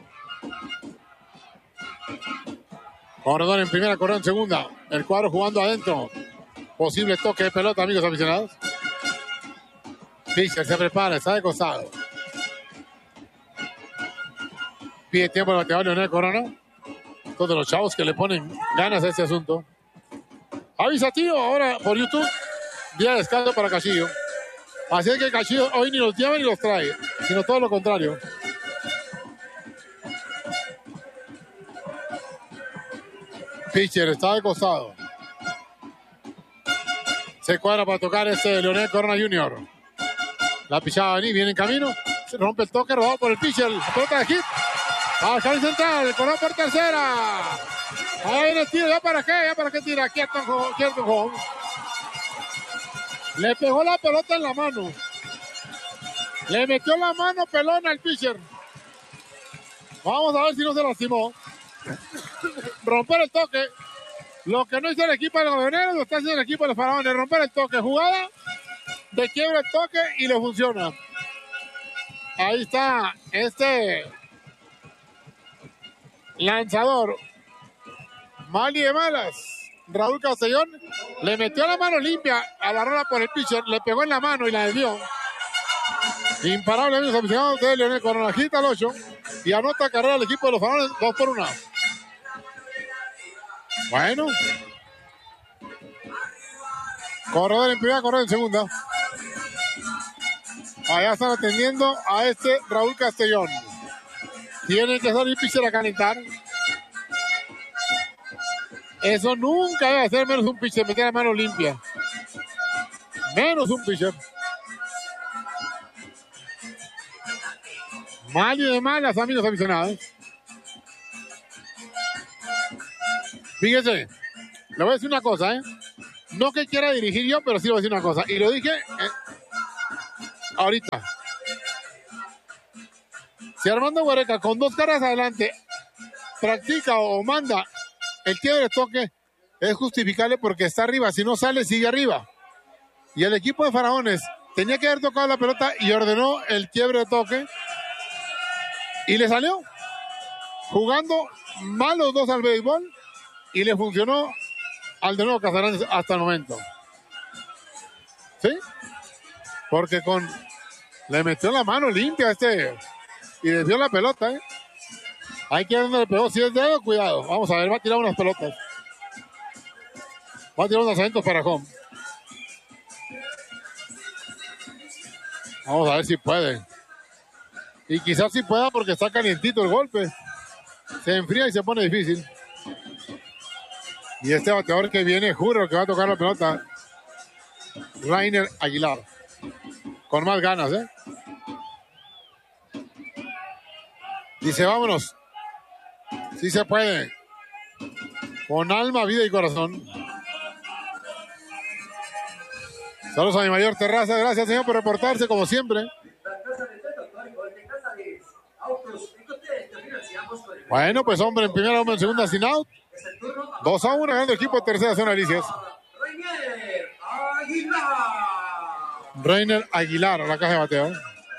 Corredor en primera, corredor en segunda. El cuadro jugando adentro. Posible toque de pelota, amigos aficionados. Fischer se prepara, está de costado. Pide tiempo el bateador Leonel Corona. Todos los chavos que le ponen ganas a este asunto. Avisa, tío, ahora por YouTube. Día de descanso para Cachillo. Así es que Cachillo hoy ni los lleva ni los trae, sino todo lo contrario. Pitcher está de costado. Se cuadra para tocar Leonel Corona Jr. La pichada viene en camino. Se rompe el toque, robado por el pitcher. Pelota de hit. Al jardín central. Corona por tercera. Ahí viene el tiro. ¿Ya para qué tira? Quieto, home. Le pegó la pelota en la mano. Le metió la mano pelona al pitcher. Vamos a ver si no se lastimó. Romper el toque. Lo que no hizo el equipo de los Algodoneros lo está haciendo el equipo de los Faraones. Romper el toque. Jugada de quiebra el toque y le funciona. Ahí está lanzador. Mal y de malas. Raúl Castellón le metió la mano limpia a la rola por el pitcher. Le pegó en la mano y la desvió. Imparable, amigos aficionados de Leonel Corona. Agita al 8 y anota carrera al equipo de los Faraones 2-1. Bueno. Corredor en primera, corredor en segunda. Allá están atendiendo a Raúl Castellón. Tiene que salir pitcher a calentar. Eso nunca debe hacer menos un pitcher, meter la mano limpia. Menos un pitcher. Mal y de malas, amigos aficionados. Fíjese, le voy a decir una cosa, ¿eh? No que quiera dirigir yo, pero sí le voy a decir una cosa. Y lo dije ahorita. Si Armando Guareca con 2 carreras adelante practica o manda el quiebre de toque, es justificable porque está arriba. Si no sale, sigue arriba. Y el equipo de Faraones tenía que haber tocado la pelota y ordenó el quiebre de toque. Y le salió. Jugando mal los dos al béisbol. Y le funcionó al de nuevo Casagrande hasta el momento. ¿Sí? Porque le metió la mano limpia a y desvió la pelota, ¿eh? Hay que ver dónde le pegó. Si es dedo, cuidado. Vamos a ver, va a tirar unas pelotas. Va a tirar unos lanzamientos para home. Vamos a ver si puede. Y quizás sí pueda porque está calientito el golpe. Se enfría y se pone difícil. Y este bateador que viene, juro que va a tocar la pelota. Rainer Aguilar. Con más ganas, ¿eh? Dice, vámonos. Sí se puede. Con alma, vida y corazón. Saludos a mi mayor Terraza. Gracias, señor, por reportarse, como siempre. Bueno, pues hombre en primera, hombre en segunda, sin out. 2-1, ganando el equipo de tercera zona, Alicias. Rainer Aguilar a la caja de bateo.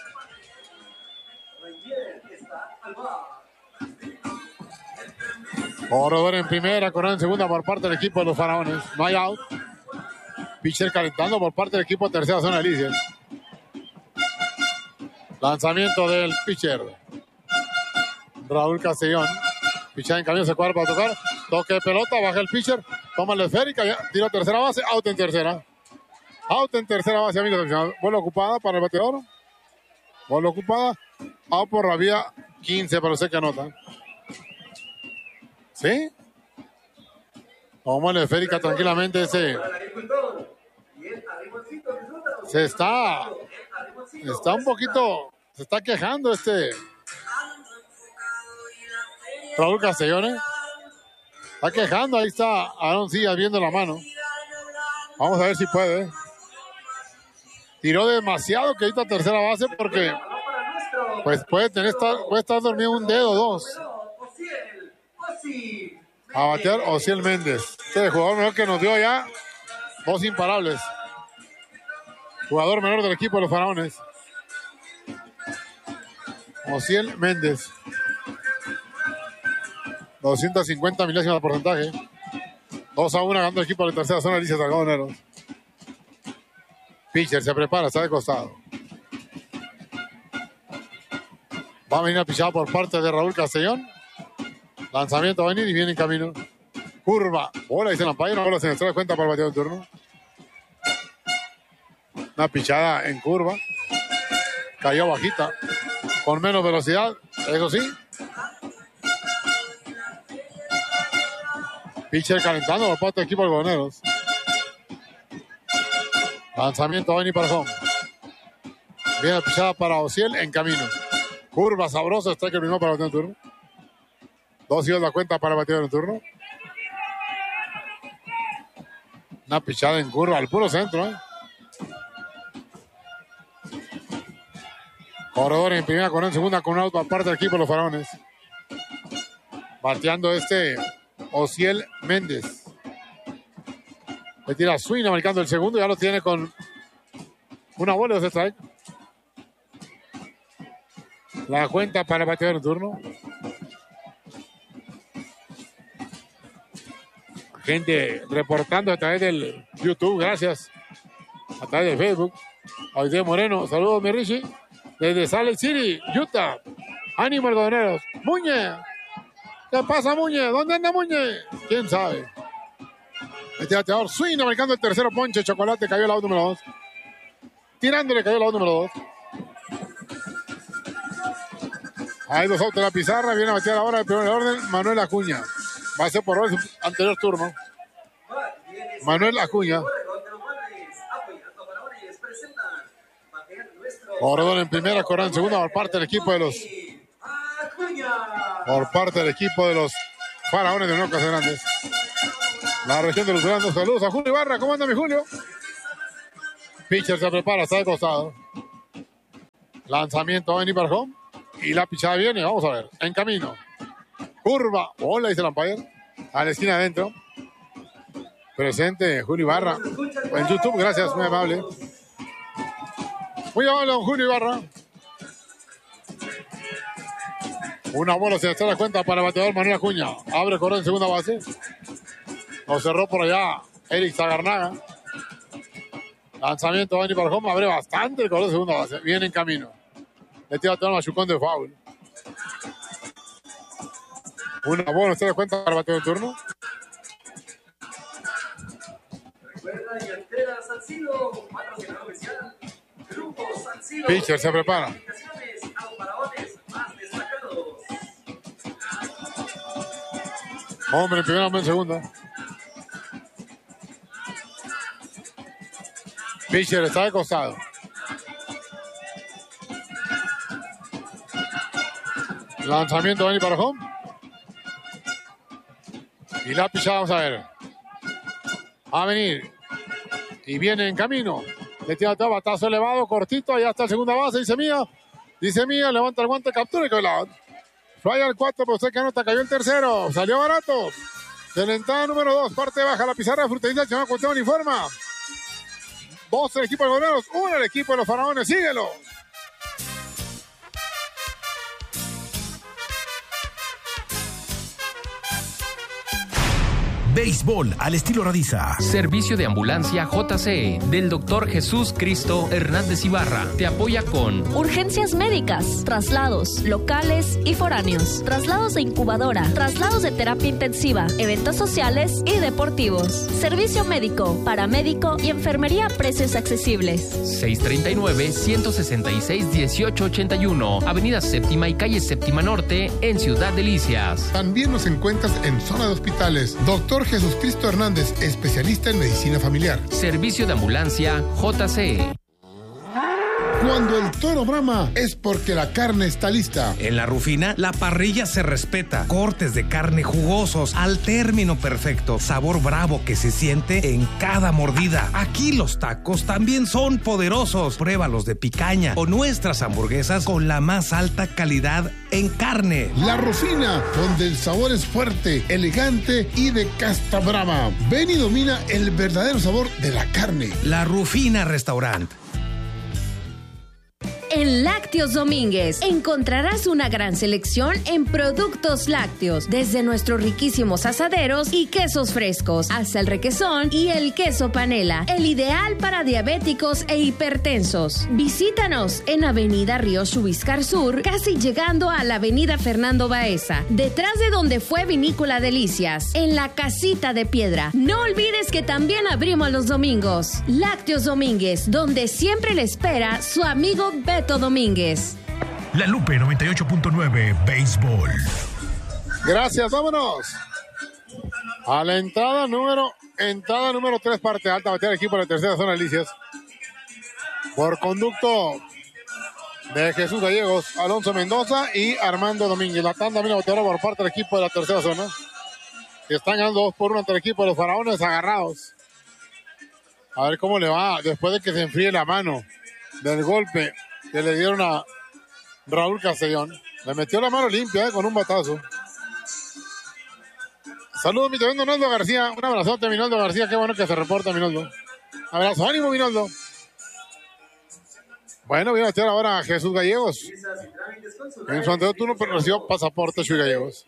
Corredor en primera, corredor en segunda por parte del equipo de los Faraones. No hay out. Pitcher calentando por parte del equipo de tercera zona, Alicias. Lanzamiento del pitcher Raúl Castellón. Pitcher en camino, se cuadra para tocar. Toque de pelota, baja el pitcher. Toma la esférica, tiro a tercera base. Out en tercera. Out en tercera base, amigos. Bola ocupada para el bateador. Bola ocupada. Out por la vía 15, pero sé que anota. ¿Sí? Toma la esférica tranquilamente ese. Se está un poquito. Se está quejando Raúl Castellón. Está quejando, ahí está Aaron Sillas viendo la mano. Vamos a ver si puede. Tiró demasiado que ahorita tercera base porque pues puede estar dormido un dedo o dos. A batear Ociel Méndez. Este jugador menor que nos dio ya 2 imparables. Jugador menor del equipo de los Faraones. Ociel Méndez. 250 milésimas de porcentaje. 2-1 ganando el equipo de la tercera zona, Alicia Salgadoneros. Pitcher se prepara, está de costado. Va a venir a pichar por parte de Raúl Castellón. Lanzamiento va a venir y viene en camino. Curva, bola, dice la umpire, bola se me trae cuenta para el bateo de turno. Una pichada en curva. Cayó bajita. Con menos velocidad, eso sí. Pitcher calentando por parte del equipo de algodoneros. Lanzamiento va a venir para home. Viene la pichada para Ociel en camino. Curva sabrosa, está que el primero para el bateo de turno. 2 y 2 la cuenta para el bateo de turno. Una pichada en curva al puro centro, ¿eh? Corredor en primera, corredor en segunda, con un auto aparte del equipo de los Faraones. Bateando Ociel Méndez. Le tira swing, marcando el segundo, ya lo tiene con una bola de strike. La cuenta para el bateador en turno. Gente reportando a través del YouTube, gracias. A través de Facebook. Audrey Moreno, saludos, mi Richie. Desde Salt Lake City, Utah. Ánimo, algodoneros. Muñe. ¿Qué pasa, Muñe? ¿Dónde anda Muñe? ¿Quién sabe? Este bateador swing, marcando el tercero ponche. Chocolate, cayó el out número 2. Tirándole, cayó el out número 2. Hay 2 outs en la pizarra. Viene a batear ahora el primer orden, Manuel Acuña. Base por el anterior turno. Manuel Acuña. Corredor en primera, corredor en segunda por parte del equipo de los Faraones de Nueva Hernández. La región de los grandes. Saludos a Julio Ibarra. ¿Cómo anda mi Julio? Pitcher se prepara, está de costado. Lanzamiento va a venir para home. Y la pichada viene, vamos a ver. En camino. Curva. Hola, dice el umpire. A la esquina adentro. Presente Julio Ibarra. En YouTube, gracias, muy amable. Muy amable, don Julio Ibarra. Una bola se da cuenta para el bateador Manuel Acuña. Abre corredor en segunda base. Lo cerró por allá Eric Zagarnaga. Lanzamiento va a venir para home. Abre bastante el corredor de segunda base. Viene en camino. Le tira todo el machucón de foul. Una bola se da cuenta para el bateador de turno. Pitcher se prepara. Hombre en primera, hombre en segunda. Pitcher está de costado. Lanzamiento va a venir para home. Y la pichada, vamos a ver. Va a venir. Y viene en camino. Le tira todo, batazo elevado, cortito. Allá está el segunda base. Dice Mía. Levanta el guante, captura y que la falla el 4, pero usted que anota, cayó el tercero. Salió barato. De la entrada número 2, parte baja la pizarra de Frutilla. El chamaco Cuauhtémoc informa. 2 el equipo de Goleros, 1 el equipo de los Faraones. Síguelo. Béisbol al estilo Radiza. Servicio de ambulancia JCE del Dr. Jesús Cristo Hernández Ibarra. Te apoya con urgencias médicas, traslados locales y foráneos, traslados de incubadora, traslados de terapia intensiva, eventos sociales y deportivos. Servicio médico, paramédico y enfermería a precios accesibles. 639-166-1881, Avenida Séptima y Calle Séptima Norte, en Ciudad Delicias. También nos encuentras en zona de hospitales. Doctor Jesús Cristo Hernández, especialista en medicina familiar. Servicio de ambulancia JCE. Cuando el toro brama es porque la carne está lista. En La Rufina, la parrilla se respeta. Cortes de carne jugosos al término perfecto. Sabor bravo que se siente en cada mordida. Aquí los tacos también son poderosos. Pruébalos de picaña o nuestras hamburguesas con la más alta calidad en carne. La Rufina, donde el sabor es fuerte, elegante y de casta brava. Ven y domina el verdadero sabor de la carne. La Rufina Restaurant. En Lácteos Domínguez encontrarás una gran selección en productos lácteos, desde nuestros riquísimos asaderos y quesos frescos, hasta el requesón y el queso panela, el ideal para diabéticos e hipertensos. Visítanos en Avenida Río Chubiscar Sur, casi llegando a la Avenida Fernando Baeza, detrás de donde fue Vinícola Delicias, en la Casita de Piedra. No olvides que también abrimos los domingos. Lácteos Domínguez, donde siempre le espera su amigo Beto Domínguez. La Lupe 98.9 Béisbol. Gracias, vámonos. A la entrada número 3, parte alta, batea el equipo de la tercera zona de Delicias. Por conducto de Jesús Gallegos, Alonso Mendoza y Armando Domínguez. La tanda viene bateadora por parte del equipo de la tercera zona. Que están ganando 2-1 ante el equipo de los Faraones agarrados. A ver cómo le va después de que se enfríe la mano del golpe que le dieron a Raúl Castellón. Le metió la mano limpia con un batazo. Saludos, mi tremendo Minoldo García. Un abrazote, Minoldo García. Qué bueno que se reporta, Minoldo. Abrazo, ánimo, Minoldo. Bueno, viene a batear ahora a Jesús Gallegos. En su anterior turno recibió pasaporte Chuy Gallegos.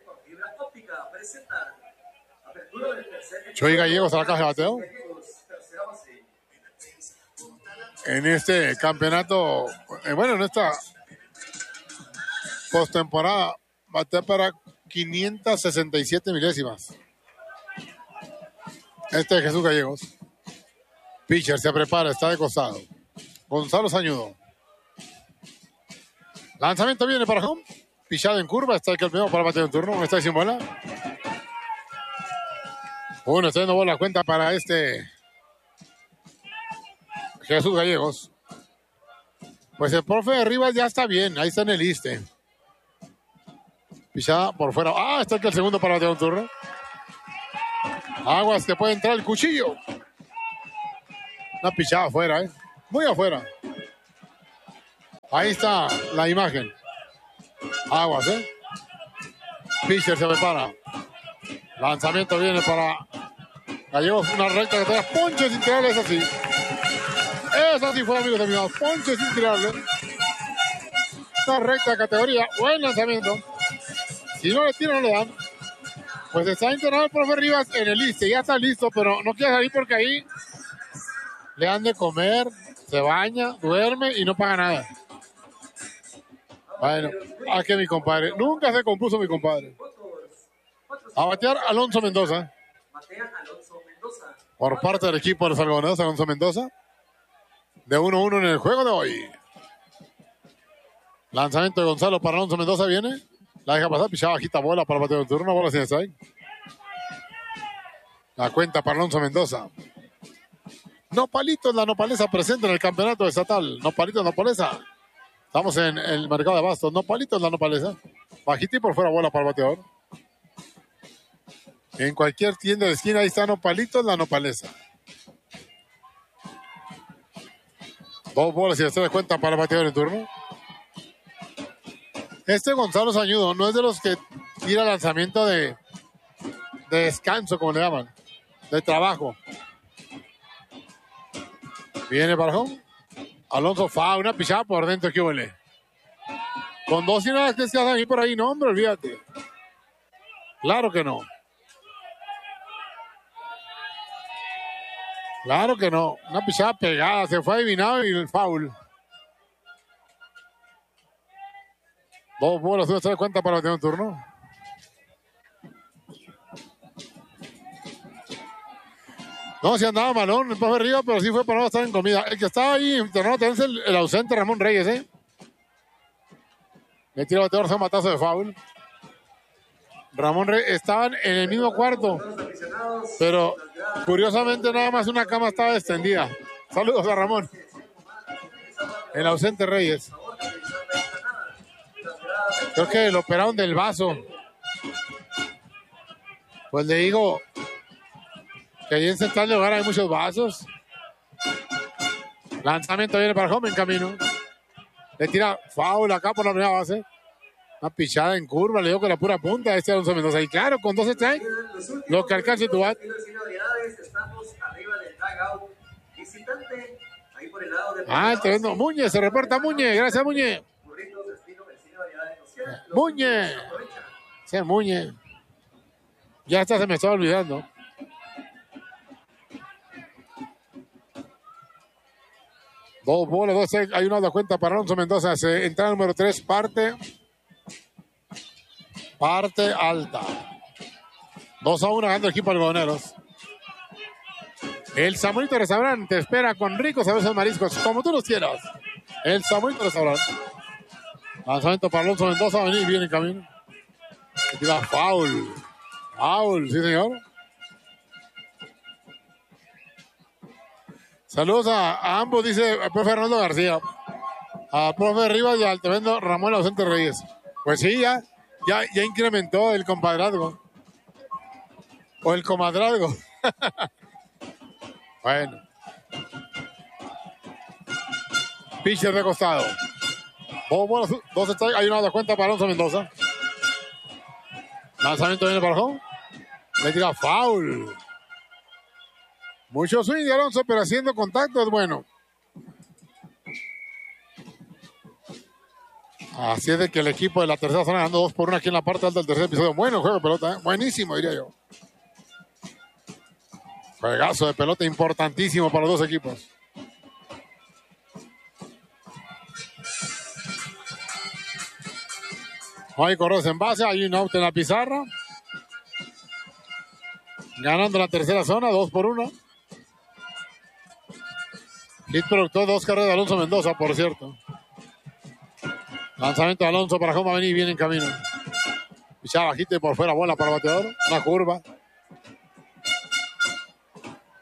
Chuy Gallegos a la caja de bateo. En este campeonato, en esta postemporada, batea para 567 milésimas. Este es Jesús Gallegos. Pitcher se prepara, está de costado. Gonzalo Sañudo. Lanzamiento viene para home. Pichado en curva, está el campeón para batear en turno. Está sin bola. Uno está dando bola cuenta para Jesús Gallegos. Pues el profe de Rivas ya está bien. Ahí está en el liste. Pisada por fuera. Está aquí el segundo para Mateo Turno. Aguas que puede entrar el cuchillo. Una pichada afuera, muy afuera. Ahí está la imagen. Aguas, Pitcher se prepara. Lanzamiento viene para Gallegos. Una recta que trae ponche sin tirarle. Esa sí. Esa sí fue, amigos míos. Ponche sin tirarle. Una recta de categoría. Buen lanzamiento. Si no le tiran, no le dan. Pues está internado el profe Rivas en el liste. Ya está listo, pero no quiere salir porque ahí le han de comer, se baña, duerme y no paga nada. Bueno, aquí mi compadre. Nunca se compuso mi compadre. A batear Alonso Mendoza. Por parte del equipo de los algodoneros, Alonso Mendoza. De 1-1 en el juego de hoy. Lanzamiento de Gonzalo para Alonso Mendoza viene. La deja pasar, pichada bajita bola para Mateo Turno. Una bola sin strike. La cuenta para Alonso Mendoza. Nopalitos, la nopaleza presente en el campeonato estatal. Nopalitos, nopaleza. Estamos en el mercado de abastos. Nopalitos, la nopaleza. Bajita y por fuera bola para el bateador. En cualquier tienda de esquina ahí está Nopalitos, la nopaleza. 2 bolas y se da cuenta para el bateador en turno. Gonzalo Sañudo no es de los que tira lanzamiento de descanso, como le llaman. De trabajo. Viene para home. Alonso una pichada por dentro, ¿qué huele? Con 2 y nada que se hacen ahí por ahí, no, hombre, olvídate. Claro que no. Claro que no. Una pichada pegada, se fue adivinado y el foul. 2 bolas, ¿tú te das cuenta para tener un turno? No, si andaba malón el profe arriba, pero sí fue para no estar en comida. El que estaba ahí internado es el ausente Ramón Reyes, Le tira el bateador, fue un matazo de foul. Ramón Reyes estaban en el mismo cuarto, pero curiosamente nada más una cama estaba extendida. Saludos a Ramón. El ausente Reyes. Creo que lo operaron del vaso. Pues le digo que ahí en Central de Hogar hay muchos vasos. Lanzamiento viene para home en camino. Le tira foul acá por la primera base. Una pichada en curva, le dio con la pura punta a Alonso Mendoza. Y claro, con 2 strikes, lo que alcance tu bat. El terreno. Muñe, se reporta Muñe. Gracias, Muñe. Muñe. Sí, Muñe. Ya se me estaba olvidando. Dos bolas, 2 strikes. Hay una cuenta para Alonso Mendoza. Se entra el número 3, parte alta. 2-1 ganando el equipo algodoneros. El Samuelito Restaurante te espera con ricos sabores mariscos, como tú los quieras. El Samuelito Restaurante. Lanzamiento para Alonso Mendoza, venir bien en camino. Tira foul. Foul, sí señor. Saludos a ambos, dice el profe Fernando García. A profe Rivas y al tremendo Ramón Ausente Reyes. Pues sí, ya incrementó el compadrazgo. O el comadrazgo. Bueno. Pitcher de costado. Dos strikes. Hay una cuenta para Alonso Mendoza. Lanzamiento viene para home. Le tira foul. Mucho swing de Alonso, pero haciendo contacto es bueno. Así es de que el equipo de la tercera zona ganando 2-1 aquí en la parte alta del tercer episodio. Bueno juego de pelota, buenísimo, diría yo. Juegazo de pelota importantísimo para los dos equipos. No hay correos en base, hay un out en la pizarra. Ganando la tercera zona, 2-1. Hit productor, 2 carreras de Alonso Mendoza, por cierto. Lanzamiento de Alonso para home, venir bien en camino. Pichada bajita y por fuera, bola para el bateador. Una curva.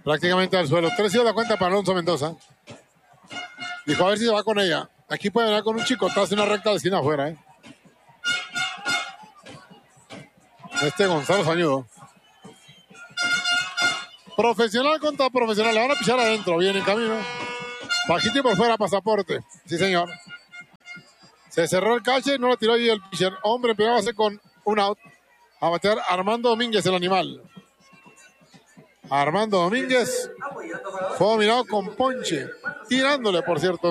prácticamente al suelo. 3-0 la cuenta para Alonso Mendoza. Dijo a ver si se va con ella. Aquí puede venir con un chicotazo en una recta de esquina afuera. Gonzalo Sañudo. Profesional contra profesional. Le van a pichar adentro. Viene en camino. Bajito y por fuera, Pasaporte. Sí, señor. Se cerró el cache, no lo tiró y el pitcher. Hombre, empezó a hacer con un out. A batear Armando Domínguez, el animal. Armando Domínguez fue dominado con ponche. Tirándole, por cierto.